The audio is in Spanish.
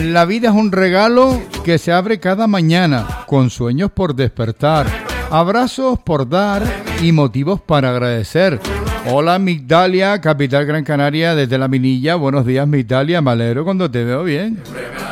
La vida es un regalo que se abre cada mañana, con sueños por despertar, abrazos por dar y motivos para agradecer. Hola Migdalia, capital Gran Canaria, desde La Minilla. Buenos días Migdalia, me alegro cuando te veo bien.